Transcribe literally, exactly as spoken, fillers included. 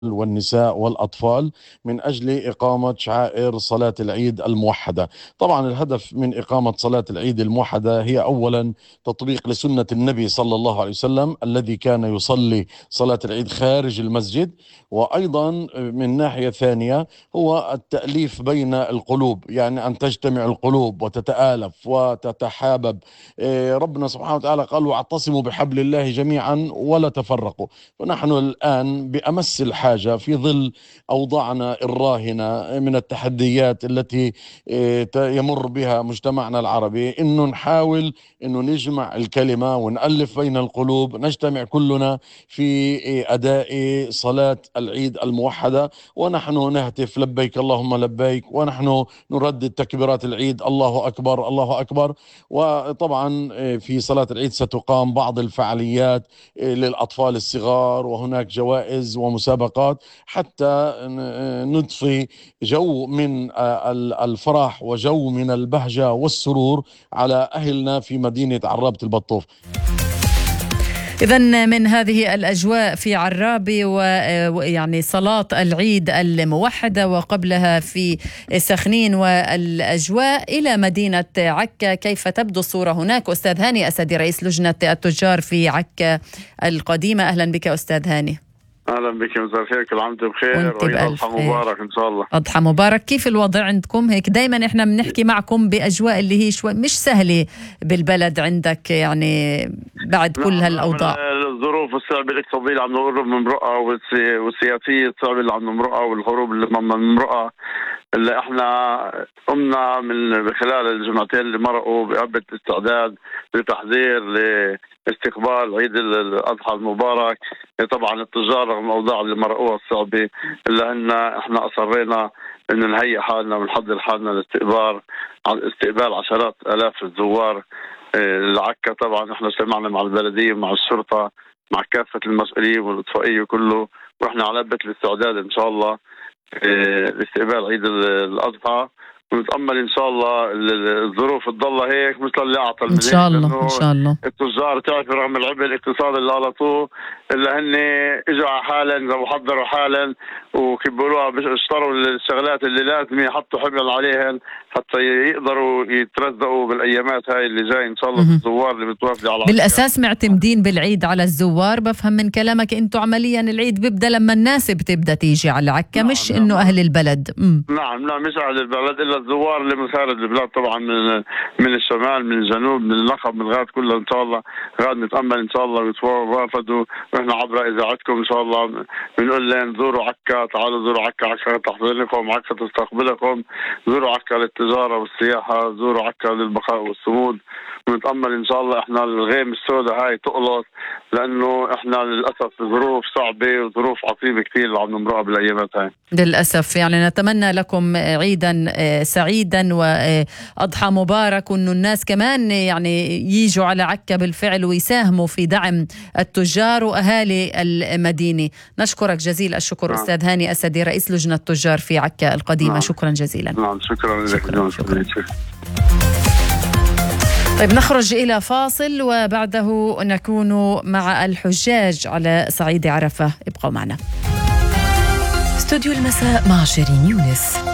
والنساء والأطفال من أجل إقامة شعائر صلاة العيد الموحدة. طبعا الهدف من إقامة صلاة العيد الموحدة هي أولا تطبيق لسنة النبي صلى الله عليه وسلم الذي كان يصلي صلاة العيد خارج المسجد، وأيضا من ناحية ثانية هو التأليف بين القلوب، يعني أن تجتمع القلوب وتتآلف وتتحابب. إيه، ربنا سبحانه وتعالى قال: واعتصموا بحبل الله جميعا ولا تفرقوا. ونحن الآن بأمس الحاجة في ظل أوضاعنا الراهنة من التحديات التي إيه، ت- يمر بها مجتمعنا العربي، إنه نحاول إنه نجمع الكلمة ونألف بين القلوب، نجتمع كلنا في إيه، أداء صلاة العيد الموحدة، ونحن نهتف لبيك اللهم لبيك، ونحن نردد تكبيرات العيد الله أكبر الله أكبر. وطبعا إيه، في صلاة العيد ستقام بعض الفعاليات إيه، للأطفال الصغار، وهناك جوائز ومسابقات حتى ن- نضفي جو من آه، ال- الفرح وجو من البهجة والسرور على أهلنا في مدينة عرابة البطوف. إذن من هذه الأجواء في عرابة ويعني صلاة العيد الموحدة، وقبلها في سخنين، والأجواء إلى مدينة عكا، كيف تبدو الصورة هناك؟ أستاذ هاني أسدي، رئيس لجنة التجار في عكا القديمة، أهلا بك أستاذ هاني. اهلا بك، مساء الخير، كل عام وانتم بخير، وانت وعيد بألف اضحى خير. مبارك ان شاء الله. أضحى مبارك. كيف الوضع عندكم؟ هيك دايما احنا بنحكي معكم بأجواء اللي هي شوي مش سهلة بالبلد عندك، يعني بعد كل نعم، هالأوضاع. نعم، الظروف الصعبه الاقتصاديه اللي عم نمر بنمرقها والسي- والسياسيه الصعبه اللي عم نمرقها والحروب اللي عم نمرقها، اللي احنا قمنا من خلال الجمعتين اللي مرقوا بقبة استعداد لتحضير لاستقبال عيد الاضحى المبارك. طبعا التجار رغم الاوضاع اللي مرقوها الصعبه، الا ان احنا اصرينا انه نهيئ حالنا ونحضر حالنا لاستقبال استقبال عشرات الاف الزوار العكا. طبعا احنا اجتمعنا مع البلديه مع الشرطه مع كافه المسؤولين والاطفائيه كله، واحنا على بيت الاستعداد ان شاء الله لاستقبال عيد الاضحى. ونتامل ان شاء الله الظروف تضل هيك مثل اللي اعطى إن شاء الله إن شاء الله. التجار تعرف رغم العبء الاقتصادي اللي غلطوه، الا هن اجوا على حالا وحضروا حالا، وكيف بيقولوها اشتروا الشغلات اللي لازم يحطوا حمل عليهن حتى يقدروا يترزقوا بالايامات هاي اللي جاي ان شاء الله. الزوار اللي بتوافد على بالاساس معتمدين بالعيد على الزوار. بفهم من كلامك انتم عمليا العيد بيبدا لما الناس بتبدا تيجي على عكا. نعم مش نعم انه اهل البلد. مم. نعم لا مش اهل البلد، الا الزوار اللي من خارج البلاد، طبعا من من الشمال من الجنوب من النقب من الغاد كلها ان شاء الله. غاد نتامل ان شاء الله ويتوافدوا، واحنا عبر اذاعتكم ان شاء الله بنقول لهم زوروا عكا، تعالوا زوروا عكا، عكا تحضر لكم، عكا تستقبلكم، زوروا عكا للتجاره والسياحه، زوروا عكا للبقاء والصمود. ونتامل ان شاء الله احنا الغيم السوداء هاي تقلص، لانه احنا للاسف ظروف صعبه وظروف عصيبه كثير اللي عم نمرقها بالايامات هاي للاسف. يعني نتمنى لكم عيدا سعيدا واضحى مبارك، وانه الناس كمان يعني ييجوا على عكا بالفعل ويساهموا في دعم التجار واهالي المدينه. نشكرك جزيل الشكر. نعم. استاذ هاني اسدي، رئيس لجنه التجار في عكا القديمه. نعم. شكرا جزيلا. نعم شكرا لك. شكرا, شكرا. شكرا. طيب نخرج إلى فاصل وبعده نكون مع الحجاج على صعيد عرفة. ابقوا معنا. استوديو المساء مع شيرين يونس.